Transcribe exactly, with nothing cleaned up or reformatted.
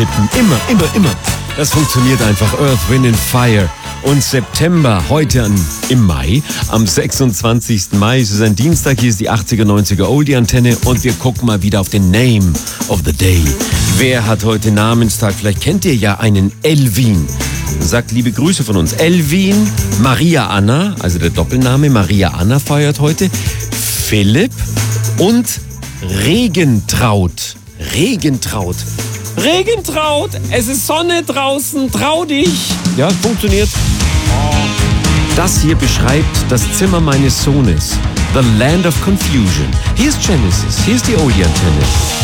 Immer, immer, immer. Das funktioniert einfach. Earth, Wind and Fire. Und September, heute an, im Mai, am sechsundzwanzigsten Mai, es ist ein Dienstag, hier ist die achtziger, neunziger Oldie-Antenne und wir gucken mal wieder auf den Name of the Day. Wer hat heute Namenstag? Vielleicht kennt ihr ja einen Elvin. Sagt liebe Grüße von uns. Elvin, Maria Anna, also der Doppelname, Maria Anna feiert heute, Philipp und Regentraut. Regentraut. Regentraut, es ist Sonne draußen, trau dich. Ja, funktioniert. Das hier beschreibt das Zimmer meines Sohnes. The Land of Confusion. Hier ist Genesis, hier ist die Oldie-Antenne.